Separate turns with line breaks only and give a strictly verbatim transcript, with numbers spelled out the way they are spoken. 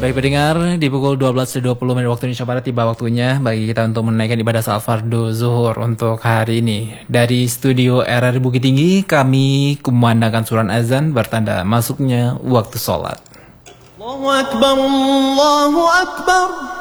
Baik pendengar, di pukul dua belas dua puluh menit waktu Indonesia Barat tiba waktunya bagi kita untuk menaikkan ibadah salat fardu zuhur untuk hari ini. Dari studio R R I Bukit Tinggi, kami kumandangkan suran azan bertanda masuknya waktu sholat.
Allahu Akbar, Allahu Akbar.